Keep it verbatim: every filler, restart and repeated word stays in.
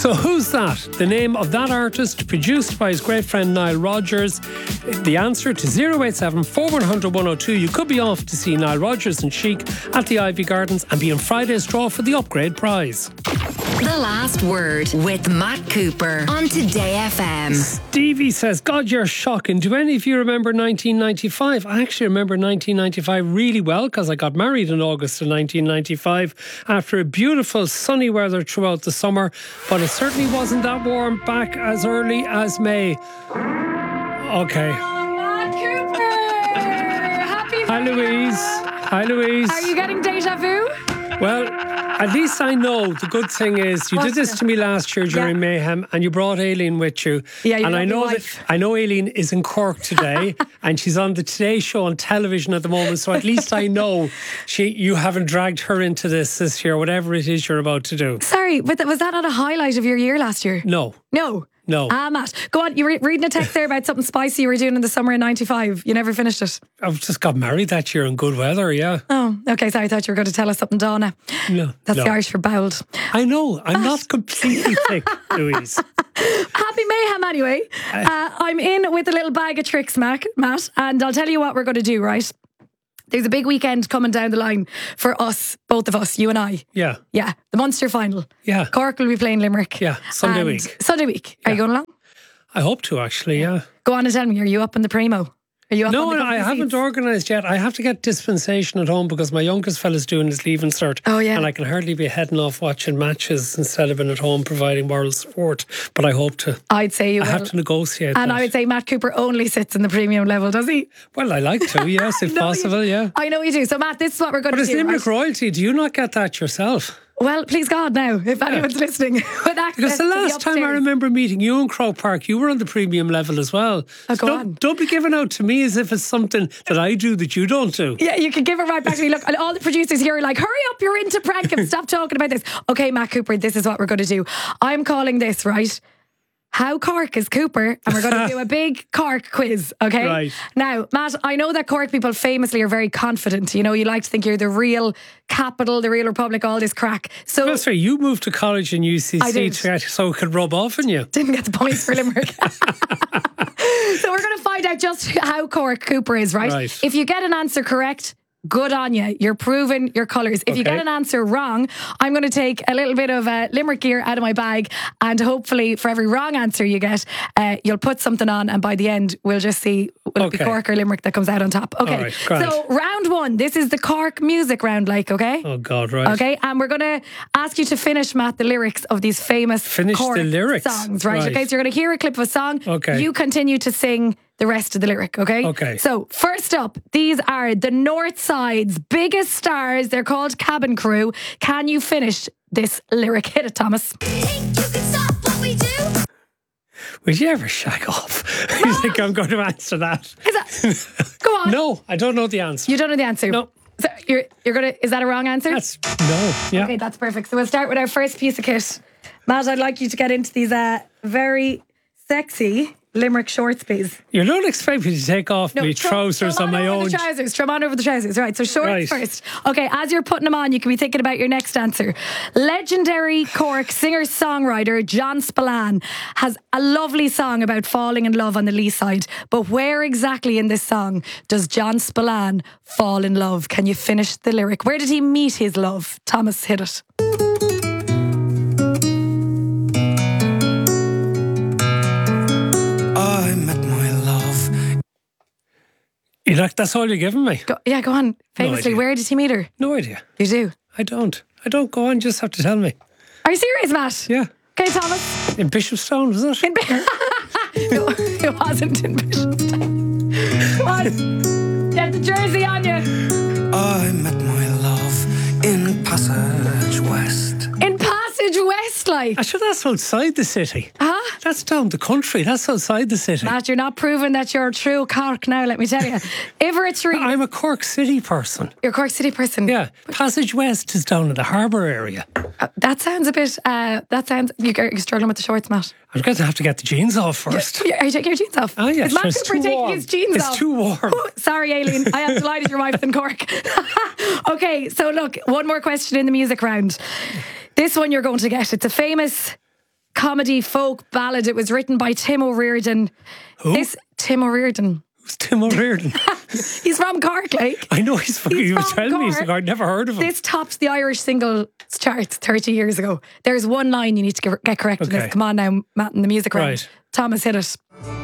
So who's that? The name of that artist, produced by his great friend Nile Rodgers. The answer to zero eight seven, four one zero zero, one zero two. You could be off to see Nile Rodgers and Chic at the Ivy Gardens and be in Friday's draw for the upgrade prize. The Last Word with Matt Cooper on Today F M. Stevie says, God, you're shocking. Do any of you remember nineteen ninety-five? I actually remember nineteen ninety-five really well because I got married in August of nineteen ninety-five after a beautiful sunny weather throughout the summer, but it certainly wasn't that warm back as early as May. Okay. Matt Cooper! Happy Hi, Louise. Hi, Louise. Are you getting deja vu? Well, at least I know. The good thing is you What's did this the- to me last year during Yeah. Mayhem and you brought Aileen with you. Yeah, you and got I my know wife. that I know Aileen is in Cork today and she's on the Today Show on television at the moment, so at least I know she you haven't dragged her into this this year, whatever it is you're about to do. Sorry, but th- was that not a highlight of your year last year? No. No. No. Ah, Matt. Go on, you were reading a text there about something spicy you were doing in the summer in ninety-five. You never finished it. I've just got married that year in good weather, yeah. Oh, okay, sorry, I thought you were going to tell us something, Donna. No. That's no. the Irish for bowled. I know. I'm not completely thick, Louise. Happy Mayhem anyway. Uh, I'm in with a little bag of tricks, Mac, Matt, and I'll tell you what we're going to do, right? There's a big weekend coming down the line for us, both of us, you and I. Yeah. Yeah, the Munster final. Yeah. Cork will be playing Limerick. Yeah, Sunday And week. Sunday week. Are you going along? I hope to, actually, yeah. Go on and tell me, are you up in the primo? Are you up No, on the I company haven't seats? organised yet. I have to get dispensation at home because my youngest fella's doing his leaving cert. Oh, yeah. And I can hardly be heading off watching matches instead of being at home providing moral support. But I hope to. I'd say you I will. have to negotiate And that. I would say Matt Cooper only sits in the premium level, does he? Well, I like to, yes, if No, you- possible, yeah. I know you do. So, Matt, this is what we're going But to it's do. Limerick right? royalty. Do you not get that yourself? Well, please God now, if anyone's listening. With access Because the to last time I upstairs. remember meeting you in Croke Park, you were on the premium level as well. Oh, So go don't, on. don't be giving out to me as if it's something that I do that you don't do. Yeah, you can give it right back to me. Look, and all the producers here are like, hurry up, you're into pranking. Stop talking about this. Okay, Matt Cooper, this is what we're going to do. I'm calling this, right? How Cork is Cooper, and we're going to do a big Cork quiz, okay? Right. Now, Matt, I know that Cork people famously are very confident. You know, you like to think you're the real capital, the real republic, all this crack. So, Well, sorry, you moved to college in U C I C did. to, so it could rub off on you. didn't get the points for Limerick. So we're going to find out just how Cork Cooper is, right? Right. If you get an answer correct, good on you. You're proving your colours. If you Okay. get an answer wrong, I'm going to take a little bit of uh, Limerick gear out of my bag, and hopefully for every wrong answer you get, uh, you'll put something on, and by the end, we'll just see will it be Okay. Cork or Limerick that comes out on top. Okay, All right, grand. so round one. This is the Cork music round, like, okay? Oh, God, right. Okay, and we're going to ask you to finish, Matt, the lyrics of these famous Finish the Cork lyrics? songs, right? Right. Okay, so you're going to hear a clip of a song. Okay. You continue to sing the rest of the lyric, okay? Okay. So, first up, these are the North Side's biggest stars. They're called Cabin Crew. Can you finish this lyric? Hit it, Thomas. Would you ever shag off? You think I'm going to answer that? Is that, go on. No, I don't know the answer. You don't know the answer? No. So you're, you're gonna, is that a wrong answer? That's no. Yeah. Okay, that's perfect. So we'll start with our first piece of kit. Matt, I'd like you to get into these uh, very sexy Limerick shorts, please. You don't expect me to take off my throw- trousers throw on my over own. The trousers, throw 'em on over the trousers. Right, so shorts Right. first. Okay, as you're putting them on, you can be thinking about your next answer. Legendary Cork singer-songwriter John Spillane has a lovely song about falling in love on the Lee side. But where exactly in this song does John Spillane fall in love? Can you finish the lyric? Where did he meet his love? Thomas, hit it. I met my love. You like that's all you're giving me? Go, yeah, go on. Famously, idea. where did he meet her? No idea. You do. I don't. I don't go on. Just have to tell me. Are you serious, Matt? Yeah. Okay, Thomas. In Bishopstown, was it? In no, it wasn't in Bishopstown. Come on. Get the jersey on you. I met my love in Passage West. In Passage West, like. Actually, that's outside the city. Huh? That's down the country. That's outside the city. Matt, you're not proving that you're a true Cork now, let me tell you. Inveretree, I'm a Cork City person. you're a Cork City person. Yeah. Passage West is down in the harbour area. Uh, that sounds a bit, uh, that sounds, you- you're struggling with the shorts, Matt. I'm going to have to get the jeans off first. Are you taking your jeans off? Oh, yes. Is Matt It's Cooper too taking warm. his jeans It's off? too warm. Oh, sorry, Aileen. I am delighted your wife's in Cork. Okay, so look, one more question in the music round. This one you're going to get. It's a famous comedy folk ballad. It was written by Tim O'Riordan. Who? This Tim O'Riordan. Who's Tim O'Riordan? He's from Cork, like. I know he's fucking, He's he was from telling me, Cork. I'd never heard of him. This topped the Irish singles charts thirty years ago. There's one line you need to get get correct in Okay. this. Come on now, Matt, in the music round. Right. Thomas, hit it.